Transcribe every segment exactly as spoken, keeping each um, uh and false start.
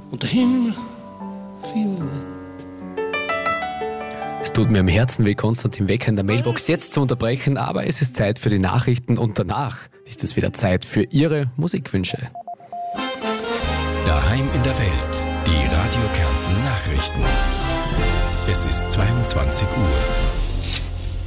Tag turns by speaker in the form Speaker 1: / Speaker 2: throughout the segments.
Speaker 1: und der Himmel violett.
Speaker 2: Es tut mir im Herzen weh, Konstantin Wecker in der Mailbox jetzt zu unterbrechen, aber es ist Zeit für die Nachrichten und danach ist es wieder Zeit für Ihre Musikwünsche.
Speaker 3: Daheim in der Welt, die Radio Kärnten Nachrichten. Es ist zweiundzwanzig Uhr.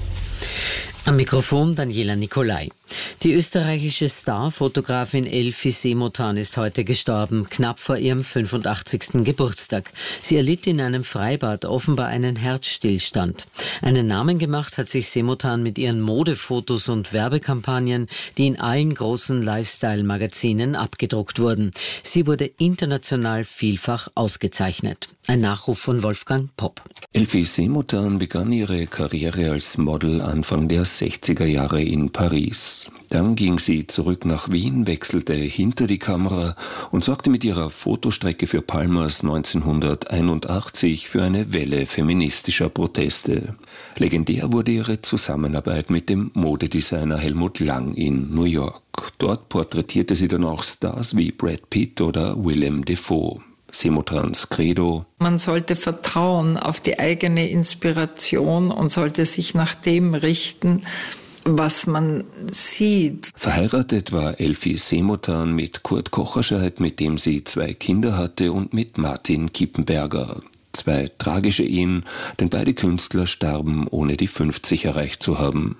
Speaker 4: Am Mikrofon Daniela Nicolai. Die österreichische Starfotografin Elfie Seemotan ist heute gestorben, knapp vor ihrem fünfundachtzigsten Geburtstag. Sie erlitt in einem Freibad offenbar einen Herzstillstand. Einen Namen gemacht hat sich Seemotan mit ihren Modefotos und Werbekampagnen, die in allen großen Lifestyle-Magazinen abgedruckt wurden. Sie wurde international vielfach ausgezeichnet. Ein Nachruf von Wolfgang Popp.
Speaker 5: Elfie Seemotan begann ihre Karriere als Model Anfang der sechziger Jahre in Paris. Dann ging sie zurück nach Wien, wechselte hinter die Kamera und sorgte mit ihrer Fotostrecke für Palmas neunzehnhunderteinundachtzig für eine Welle feministischer Proteste. Legendär wurde ihre Zusammenarbeit mit dem Modedesigner Helmut Lang in New York. Dort porträtierte sie dann auch Stars wie Brad Pitt oder Willem Dafoe. Seemotans Credo:
Speaker 6: Man sollte vertrauen auf die eigene Inspiration und sollte sich nach dem richten, was man sieht.
Speaker 5: Verheiratet war Elfie Seemotan mit Kurt Kocherscheidt, mit dem sie zwei Kinder hatte, und mit Martin Kippenberger. Zwei tragische Ehen, denn beide Künstler starben, ohne die fünfzig erreicht zu haben.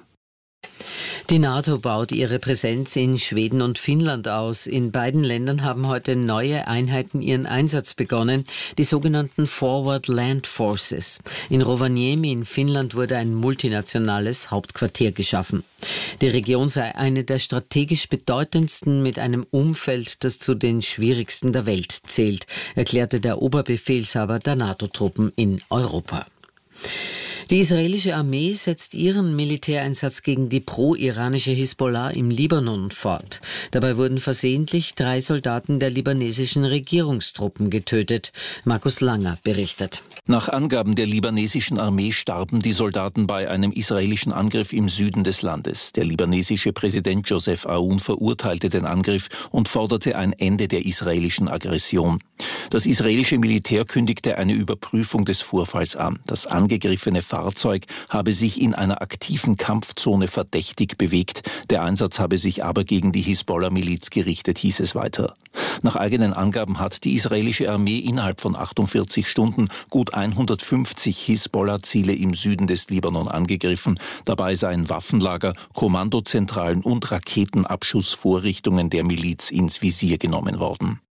Speaker 4: Die NATO baut ihre Präsenz in Schweden und Finnland aus. In beiden Ländern haben heute neue Einheiten ihren Einsatz begonnen, die sogenannten Forward Land Forces. In Rovaniemi in Finnland wurde ein multinationales Hauptquartier geschaffen. Die Region sei eine der strategisch bedeutendsten mit einem Umfeld, das zu den schwierigsten der Welt zählt, erklärte der Oberbefehlshaber der NATO-Truppen in Europa. Die israelische Armee setzt ihren Militäreinsatz gegen die pro-iranische Hisbollah im Libanon fort. Dabei wurden versehentlich drei Soldaten der libanesischen Regierungstruppen getötet. Markus Langer berichtet.
Speaker 7: Nach Angaben der libanesischen Armee starben die Soldaten bei einem israelischen Angriff im Süden des Landes. Der libanesische Präsident Joseph Aoun verurteilte den Angriff und forderte ein Ende der israelischen Aggression. Das israelische Militär kündigte eine Überprüfung des Vorfalls an. Das angegriffene Fahrzeug habe sich in einer aktiven Kampfzone verdächtig bewegt. Der Einsatz habe sich aber gegen die Hisbollah-Miliz gerichtet, hieß es weiter. Nach eigenen Angaben hat die israelische Armee innerhalb von achtundvierzig Stunden gut hundertfünfzig Hisbollah-Ziele im Süden des Libanon angegriffen. Dabei seien Waffenlager, Kommandozentralen und Raketenabschussvorrichtungen der Miliz ins Visier genommen worden.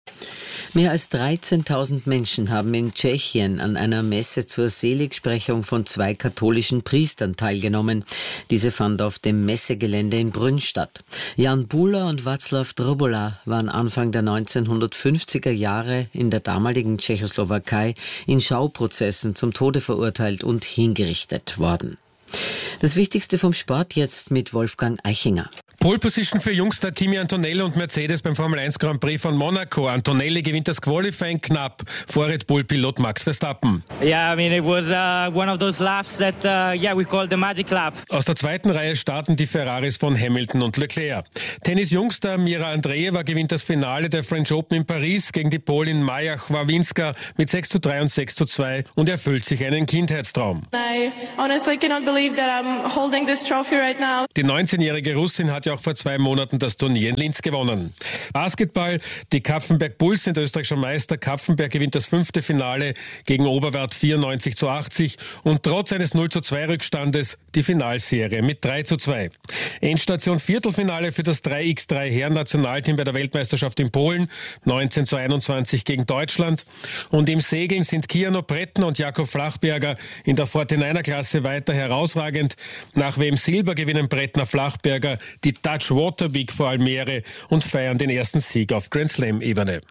Speaker 4: Mehr als dreizehntausend Menschen haben in Tschechien an einer Messe zur Seligsprechung von zwei katholischen Priestern teilgenommen. Diese fand auf dem Messegelände in Brünn statt. Jan Bula und Václav Drobola waren Anfang der neunzehnhundertfünfziger Jahre in der damaligen Tschechoslowakei in Schauprozessen zum Tode verurteilt und hingerichtet worden. Das Wichtigste vom Sport jetzt mit Wolfgang Eichinger.
Speaker 8: Pole Position für Jungstar Kimi Antonelli und Mercedes beim Formel eins Grand Prix von Monaco. Antonelli gewinnt das Qualifying knapp vor Red Bull-Pilot Max Verstappen.
Speaker 9: Yeah, I mean it was uh, one of those laps that uh, yeah we call the magic lap.
Speaker 8: Aus der zweiten Reihe starten die Ferraris von Hamilton und Leclerc. Tennis-Jungstar Mira Andreeva gewinnt das Finale der French Open in Paris gegen die Polin Maja Chwawinska mit sechs zu drei und sechs zu zwei und erfüllt sich einen Kindheitstraum.
Speaker 10: I honestly cannot believe that I'm holding this trophy right now.
Speaker 8: Die neunzehnjährige Russin hat ja auch vor zwei Monaten das Turnier in Linz gewonnen. Basketball, die Kapfenberg Bulls sind österreichischer Meister. Kapfenberg gewinnt das fünfte Finale gegen Oberwart vierundneunzig zu achtzig und trotz eines null zu zwei Rückstandes die Finalserie mit drei zu zwei. Endstation Viertelfinale für das drei gegen drei Herren-Nationalteam bei der Weltmeisterschaft in Polen, neunzehn zu einundzwanzig gegen Deutschland. Und im Segeln sind Kiano Brettner und Jakob Flachberger in der Forty-Niner-Klasse weiter herausragend. Nach W M-Silber gewinnen Brettner Flachberger die Dutch Waterbeak vor Almere und feiern den ersten Sieg auf Grand Slam-Ebene.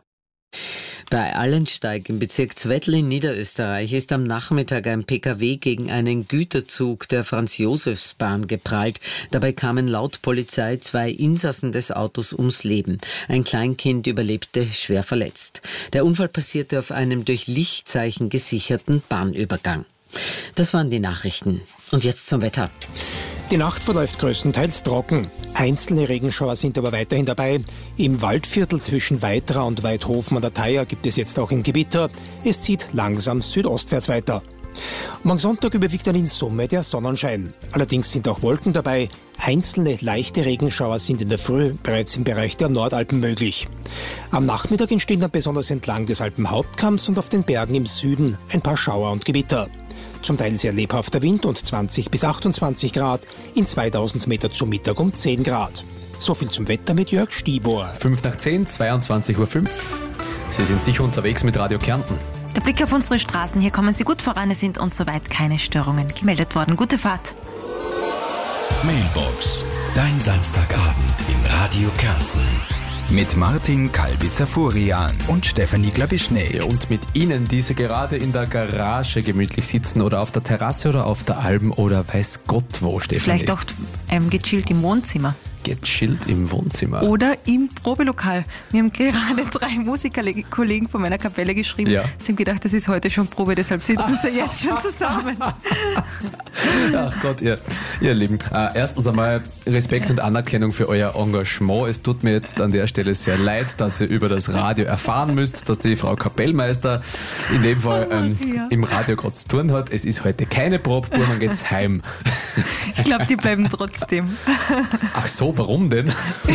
Speaker 4: Bei Allensteig im Bezirk Zwettl in Niederösterreich ist am Nachmittag ein P K W gegen einen Güterzug der Franz-Josefs-Bahn geprallt. Dabei kamen laut Polizei zwei Insassen des Autos ums Leben. Ein Kleinkind überlebte schwer verletzt. Der Unfall passierte auf einem durch Lichtzeichen gesicherten Bahnübergang. Das waren die Nachrichten. Und jetzt zum Wetter.
Speaker 11: Die Nacht verläuft größtenteils trocken. Einzelne Regenschauer sind aber weiterhin dabei. Im Waldviertel zwischen Weitra und Weidhofen an der Thaya gibt es jetzt auch ein Gewitter. Es zieht langsam südostwärts weiter. Morgen Sonntag überwiegt dann in Summe der Sonnenschein. Allerdings sind auch Wolken dabei. Einzelne leichte Regenschauer sind in der Früh bereits im Bereich der Nordalpen möglich. Am Nachmittag entstehen dann besonders entlang des Alpenhauptkamms und auf den Bergen im Süden ein paar Schauer und Gewitter. Zum Teil sehr lebhafter Wind und zwanzig bis achtundzwanzig Grad, in zweitausend Meter zum Mittag um zehn Grad. So viel zum Wetter mit Jörg Stibor.
Speaker 2: fünf nach zehn, zweiundzwanzig Uhr fünf. Sie sind sicher unterwegs mit Radio Kärnten.
Speaker 12: Der Blick auf unsere Straßen, hier kommen Sie gut voran, es sind uns soweit keine Störungen gemeldet worden. Gute Fahrt.
Speaker 3: Mailbox, dein Samstagabend in Radio Kärnten.
Speaker 13: Mit Martin Kalbitzer-Furian und Stefanie Glabischnee.
Speaker 2: Ja, und mit Ihnen, die Sie gerade in der Garage gemütlich sitzen oder auf der Terrasse oder auf der Alm oder weiß Gott wo, Stefanie.
Speaker 12: Vielleicht auch ähm, gechillt im Wohnzimmer.
Speaker 2: Gechillt im Wohnzimmer.
Speaker 12: Oder im Probelokal. Mir haben gerade drei Musikerkollegen von meiner Kapelle geschrieben. Ja. Sie haben gedacht, das ist heute schon Probe, deshalb sitzen sie jetzt schon zusammen.
Speaker 2: Ach Gott, ihr, ihr Lieben. Äh, erstens einmal Respekt und Anerkennung für euer Engagement. Es tut mir jetzt an der Stelle sehr leid, dass ihr über das Radio erfahren müsst, dass die Frau Kapellmeister in dem Fall ähm, oh, im Radio gerade zu tun hat. Es ist heute keine Probe, dann geht's heim.
Speaker 12: Ich glaube, die bleiben trotzdem.
Speaker 2: Ach so, warum denn?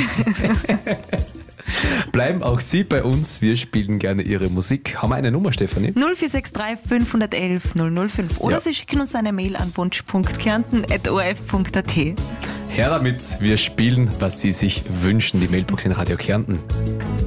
Speaker 2: Bleiben auch Sie bei uns. Wir spielen gerne Ihre Musik. Haben wir eine Nummer, Stefanie?
Speaker 12: null vier sechs drei fünf eins eins null null fünf. Oder ja. Sie schicken uns eine Mail an wunsch punkt kärnten at o r f punkt a t.
Speaker 2: Her damit, wir spielen, was Sie sich wünschen. Die Mailbox in Radio Kärnten.